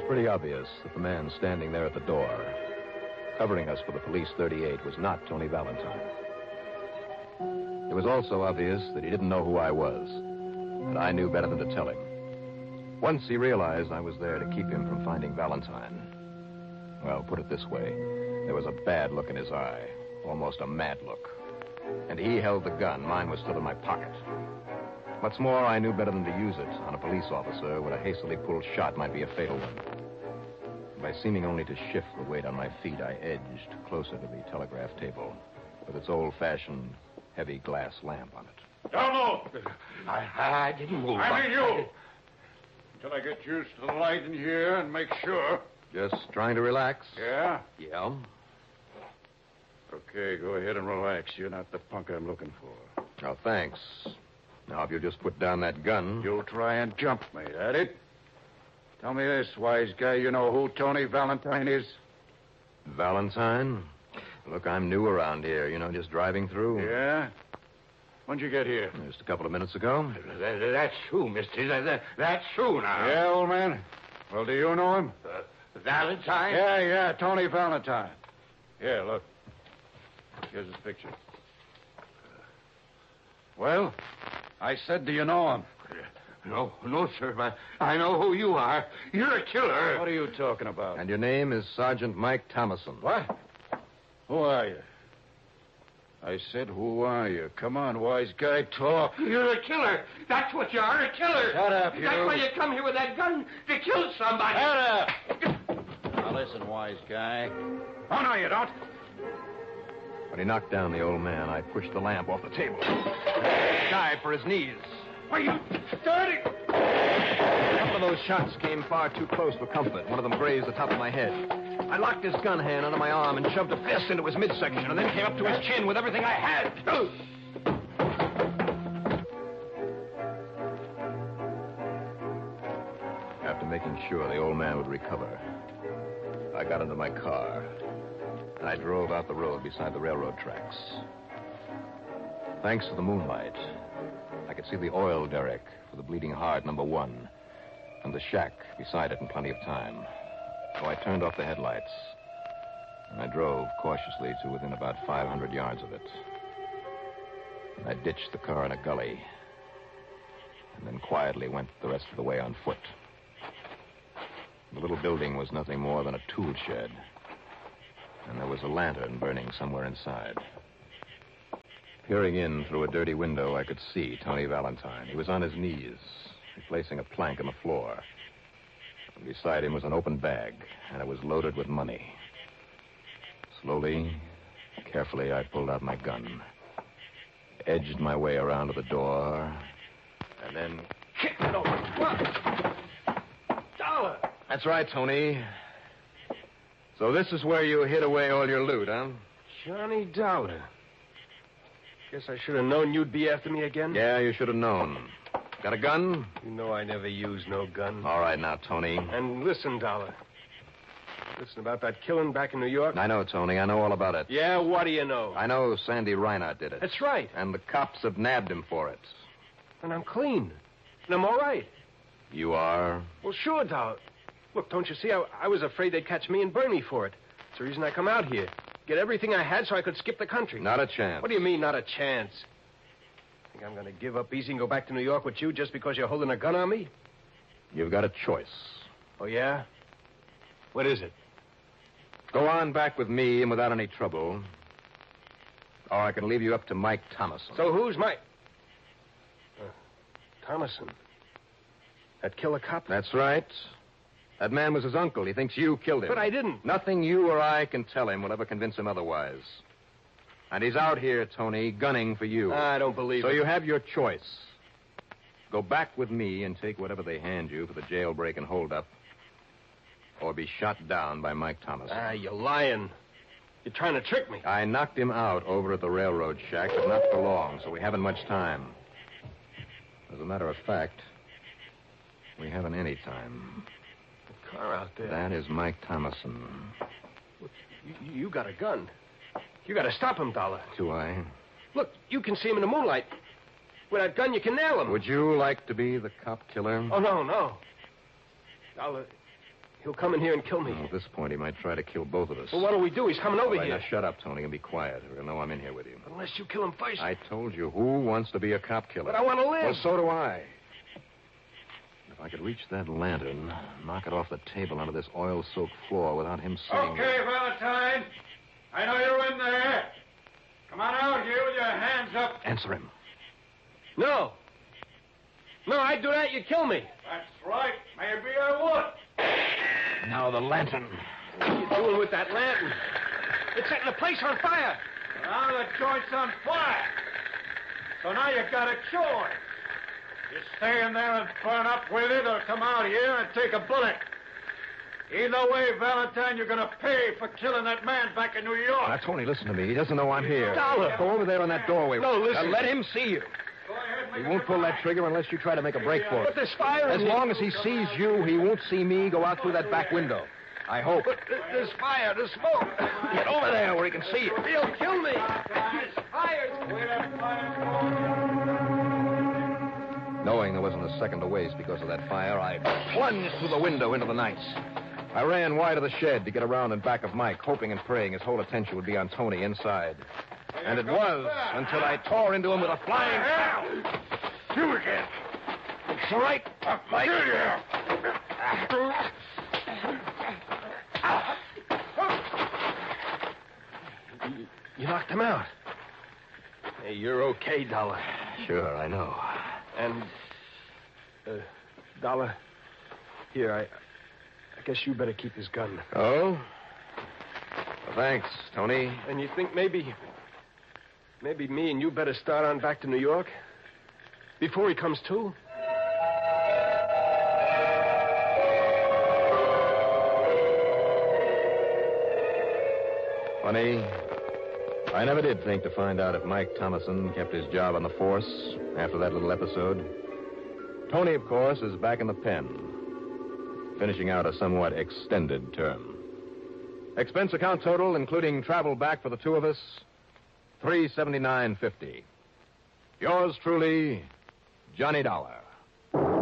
pretty obvious that the man standing there at the door, covering us for the police 38, was not Tony Valentine. It was also obvious that he didn't know who I was, and I knew better than to tell him. Once he realized I was there to keep him from finding Valentine, well, put it this way, there was a bad look in his eye, almost a mad look. And he held the gun. Mine was still in my pocket. What's more, I knew better than to use it on a police officer when a hastily pulled shot might be a fatal one. By seeming only to shift the weight on my feet, I edged closer to the telegraph table with its old-fashioned heavy glass lamp on it. Don't move! I didn't move. I mean you! Until I get used to the light in here and make sure. Just trying to relax. Yeah? Yeah. Okay, go ahead and relax. You're not the punk I'm looking for. Oh, thanks. Now, if you'll just put down that gun... You'll try and jump me, that it? Tell me this, wise guy, you know who Tony Valentine is? Valentine? Look, I'm new around here, just driving through. Yeah? When'd you get here? Just a couple of minutes ago. That's true, mister. That's true now. Yeah, old man? Well, do you know him? Valentine? Yeah, Tony Valentine. Yeah, look. Here's his picture. Well, I said, do you know him? No, sir. I know who you are. You're a killer. What are you talking about? And your name is Sergeant Mike Thomason. What? Who are you? I said, who are you? Come on, wise guy, talk. You're a killer. That's what you are, a killer. Shut up, you. That's why you come here with that gun, to kill somebody. Shut up. Now, listen, wise guy. Oh, no, you don't. When he knocked down the old man, I pushed the lamp off the table. He dived for his knees. Why, you dirty... A couple of those shots came far too close for comfort. One of them grazed the top of my head. I locked his gun hand under my arm and shoved a fist into his midsection, and then came up to his chin with everything I had. After making sure the old man would recover, I got into my car, and I drove out the road beside the railroad tracks. Thanks to the moonlight, I could see the oil derrick for the Bleeding Heart #1 and the shack beside it in plenty of time. So I turned off the headlights, and I drove cautiously to within about 500 yards of it. And I ditched the car in a gully, and then quietly went the rest of the way on foot. The little building was nothing more than a tool shed, and there was a lantern burning somewhere inside. Peering in through a dirty window, I could see Tony Valentine. He was on his knees, replacing a plank on the floor. And beside him was an open bag, and it was loaded with money. Slowly, carefully, I pulled out my gun, edged my way around to the door, and then kicked it open. What? Dollar! That's right, Tony. So this is where you hid away all your loot, huh? Johnny Dollar. Guess I should have known you'd be after me again. Yeah, you should have known. Got a gun? You know I never use no gun. All right now, Tony. And listen, Dollar. Listen about that killing back in New York. I know, Tony. I know all about it. Yeah, what do you know? I know Sandy Reinhardt did it. That's right. And the cops have nabbed him for it. And I'm clean. And I'm all right. You are? Well, sure, Dollar. Look, don't you see? I was afraid they'd catch me and burn me for it. That's the reason I come out here. Get everything I had so I could skip the country. Not a chance. What do you mean, not a chance? Think I'm going to give up easy and go back to New York with you just because you're holding a gun on me? You've got a choice. Oh, yeah? What is it? Go on back with me and without any trouble. Or I can leave you up to Mike Thomason. So who's Mike? Thomason. That killer cop? That's right. That man was his uncle. He thinks you killed him. But I didn't. Nothing you or I can tell him will ever convince him otherwise. And he's out here, Tony, gunning for you. I don't believe it. So you have your choice. Go back with me and take whatever they hand you for the jailbreak and holdup, or be shot down by Mike Thomason. You're lying. You're trying to trick me. I knocked him out over at the railroad shack, but not for long, so we haven't much time. As a matter of fact, we haven't any time. The car out there. That is Mike Thomason. Look, you got a gun. You got to stop him, Dollar. Do I? Look, you can see him in the moonlight. With that gun, you can nail him. Would you like to be the cop killer? Oh, no. Dollar, He'll come in here and kill me. Well, at this point, he might try to kill both of us. Well, what'll we do? He's coming over All right, here. now shut up, Tony, and be quiet. He'll know I'm in here with you. Unless you kill him first. I told you, who wants to be a cop killer? But I want to live. Well, so do I. If I could reach that lantern, knock it off the table onto this oil-soaked floor without him seeing Okay, Valentine. I know you're in there. Come on out here with your hands up. Answer him. No. No, I'd do that. You'd kill me. That's right. Maybe I would. Now the lantern. What are you doing with that lantern? It's setting the place on fire. Now the joint's on fire. So now you've got a choice. You stay in there and burn up with it or come out here and take a bullet. Either way, Valentine, you're going to pay for killing that man back in New York. Now, Tony, listen to me. He doesn't know I'm here. Dollar. Go over there in that doorway. No, listen. Now, let him see you. Go ahead, make He up won't your pull that mind. trigger unless you try to make a break for it. But there's fire As in long as he sees you, he won't see me go out through that back window. I hope. But there's fire. There's smoke. Get over there where he can see you. He'll kill me. There's fire. Where that fire's Knowing there wasn't a second to waste because of that fire, I plunged through the window into the night. I ran wide of the shed to get around in back of Mike, hoping and praying his whole attention would be on Tony inside. And it was until I tore into him with a flying pound. You again. It's all right, Mike. You knocked him out. Hey, you're okay, Dollar. Sure, I know. And, Dollar, here, I guess you better keep his gun. Oh? Well, thanks, Tony. And you think maybe me and you better start on back to New York? Before he comes to? Funny, I never did think to find out if Mike Thomason kept his job on the force after that little episode. Tony, of course, is back in the pen, finishing out a somewhat extended term. Expense account total, including travel back for the two of us, $379.50. Yours truly, Johnny Dollar.